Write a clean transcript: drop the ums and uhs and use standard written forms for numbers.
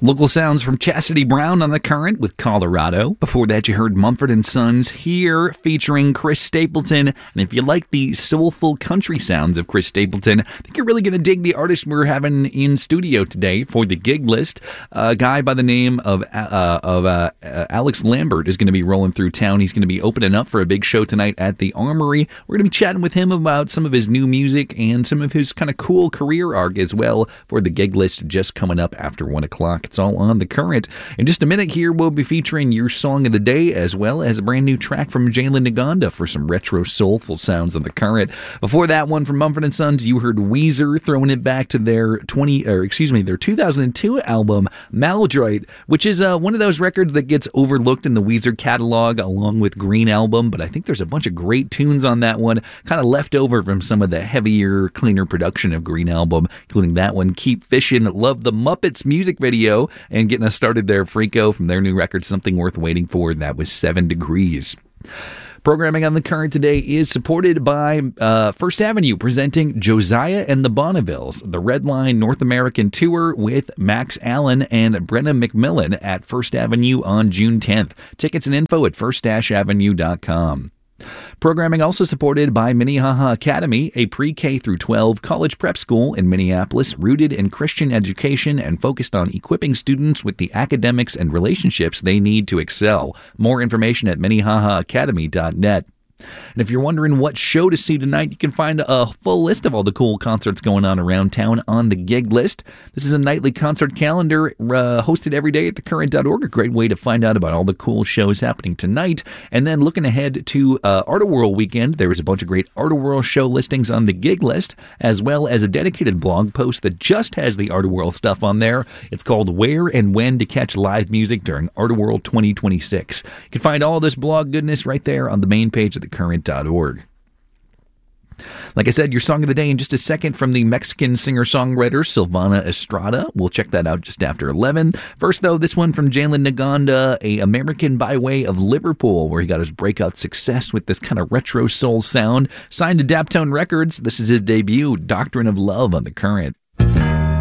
Local sounds from Chastity Brown on The Current with Colorado. Before that, you heard Mumford & Sons Here featuring Chris Stapleton. And if you like the soulful country sounds of Chris Stapleton, I think you're really going to dig the artist we're having in studio today for the gig list. A guy by the name of Alex Lambert is going to be rolling through town. He's going to be opening up for a big show tonight at the Armory. We're going to be chatting with him about some of his new music and some of his kind of cool career arc as well for the gig list just coming up after 1 o'clock. It's all on The Current. In just a minute here, we'll be featuring your song of the day as well as a brand new track from Jalen Naganda for some retro soulful sounds on The Current. Before that one from Mumford & Sons, you heard Weezer throwing it back to their 2002 album Maladroit, which is one of those records that gets overlooked in the Weezer catalog along with Green Album, but I think there's a bunch of great tunes on that one, kind of left over from some of the heavier, cleaner production of Green Album, including that one, Keep Fishin'. Love the Muppets music video, and getting us started there, Freako, from their new record, Something Worth Waiting For. That was 7 Degrees. Programming on The Current today is supported by First Avenue, presenting Josiah and the Bonnevilles, the Red Line North American Tour with Max Allen and Brenna McMillan at First Avenue on June 10th. Tickets and info at first-avenue.com. Programming also supported by Minnehaha Academy, a pre-K through 12 college prep school in Minneapolis rooted in Christian education and focused on equipping students with the academics and relationships they need to excel. More information at minnehahaacademy.net. And if you're wondering what show to see tonight, you can find a full list of all the cool concerts going on around town on the gig list. This is a nightly concert calendar hosted every day at thecurrent.org. A great way to find out about all the cool shows happening tonight. And then looking ahead to Artoworld weekend, there is a bunch of great Artoworld show listings on the gig list, as well as a dedicated blog post that just has the Artoworld stuff on there. It's called Where and When to Catch Live Music During Artoworld 2026. You can find all this blog goodness right there on the main page of thecurrent.org. Like I said, your song of the day in just a second from the Mexican singer-songwriter Silvana Estrada. We'll check that out just after 11. First, though, this one from Jalen Naganda, a American by way of Liverpool, where he got his breakout success with this kind of retro soul sound. Signed to Daptone Records, this is his debut, Doctrine of Love on The Current.